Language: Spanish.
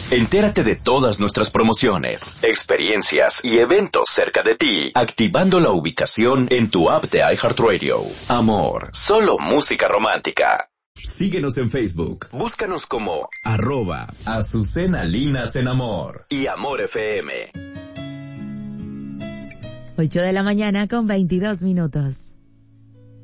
Entérate de todas nuestras promociones, experiencias y eventos cerca de ti, activando la ubicación en tu app de iHeartRadio. Amor, solo música romántica. Síguenos en Facebook. Búscanos como @AzucenaLinasEnAmor y Amor FM. 8 de la mañana con 22 minutos.